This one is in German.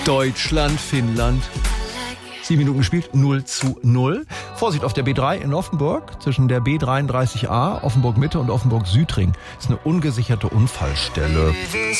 Deutschland, Finnland. 7 Minuten gespielt, 0:0. Vorsicht auf der B3 in Offenburg, zwischen der B33a, Offenburg Mitte und Offenburg Südring. Ist eine ungesicherte Unfallstelle.